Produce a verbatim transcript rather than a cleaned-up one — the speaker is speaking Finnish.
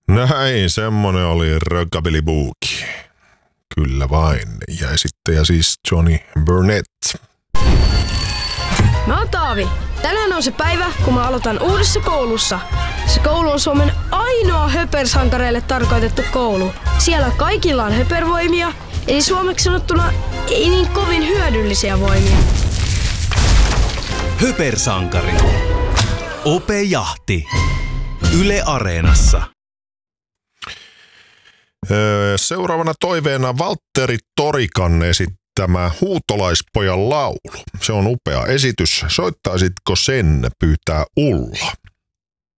Näin, semmonen oli Rockabilly Boogie. Kyllä vain. Ja esittäjä siis Johnny Burnett. Mä oon Taavi. Tänään on se päivä, kun mä aloitan uudessa koulussa. Se koulu on Suomen ainoa höpersankareille tarkoitettu koulu. Siellä kaikilla on höpervoimia, eli suomeksi sanottuna ei niin kovin hyödyllisiä voimia. Höpersankari. Ope Jahti. Yle Areenassa. Seuraavana toiveena Valtteri Torikan esittämä Huutolaispojan laulu. Se on upea esitys. Soittaisitko sen, pyytää Ulla.